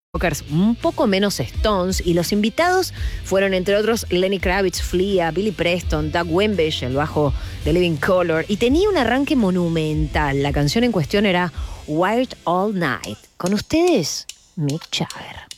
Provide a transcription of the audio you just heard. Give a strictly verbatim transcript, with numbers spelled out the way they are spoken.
rockers un poco menos Stones, y los invitados fueron entre otros Lenny Kravitz, Flea, Billy Preston, Doug Wimbish, el bajo de Living Colour, y tenía un arranque monumental. La canción en cuestión era Wired All Night. Con ustedes, Mick Jagger.